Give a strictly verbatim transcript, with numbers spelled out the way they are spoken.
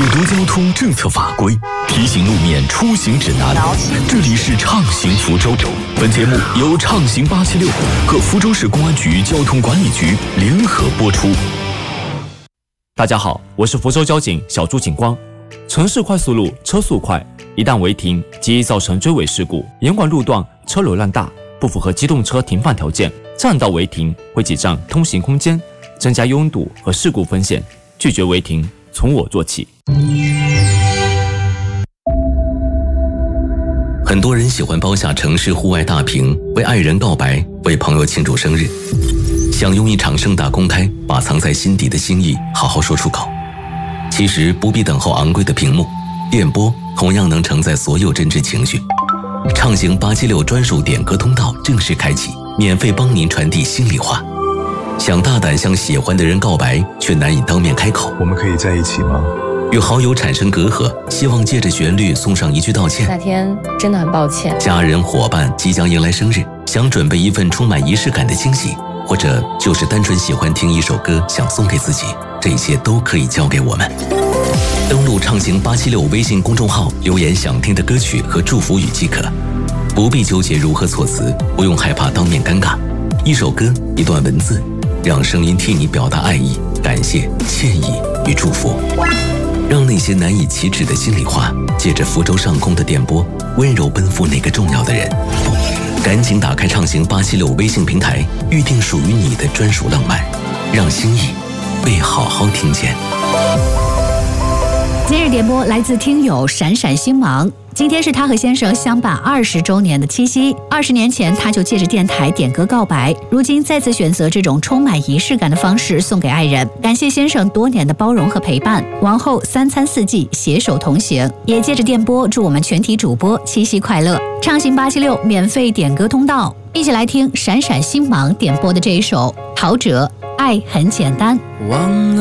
解读交通政策法规，提醒路面出行指南。这里是畅行福州。本节目由畅行八七六和福州市公安局交通管理局联合播出。 大家好，我是福州交警小朱警官。城市快速路车速快，一旦违停，极易造成追尾事故。严管路段车流量大，不符合机动车停放条件，占道违停会挤占通行空间，增加拥堵和事故风险。拒绝违停，从我做起。 很多人喜欢包下城市户外大屏，为爱人告白，为朋友庆祝生日，想用一场盛大公开，把藏在心底的心意好好说出口。其实不必等候昂贵的屏幕，电波同样能承载所有真挚情绪。畅行八七六专属点歌通道正式开启，免费帮您传递心里话。想大胆向喜欢的人告白，却难以当面开口。 我们可以在一起吗？ 与好友产生隔阂，希望借着旋律送上一句道歉。 那天真的很抱歉。 家人伙伴即将迎来生日，想准备一份充满仪式感的惊喜，或者就是单纯喜欢听一首歌，想送给自己，这些都可以交给我们。登录畅行八七六微信公众号，留言想听的歌曲和祝福语即可，不必纠结如何措辞，不用害怕当面尴尬。一首歌，一段文字，让声音替你表达爱意、感谢、歉意与祝福，让那些难以启齿的心里话，借着福州上空的电波，温柔奔赴那个重要的人。赶紧打开畅行八七六微信平台，预定属于你的专属浪漫，让心意被好好听见。 今日点播来自听友闪闪星芒。今天是他和先生相伴二十周年的七夕。二十年前，他就借着电台点歌告白，如今再次选择这种充满仪式感的方式送给爱人。感谢先生多年的包容和陪伴，往后三餐四季携手同行。也借着电波祝我们全体主播七夕快乐。畅行八七六免费点歌通道，一起来听闪闪星芒点播的这一首陶喆《爱很简单》。 忘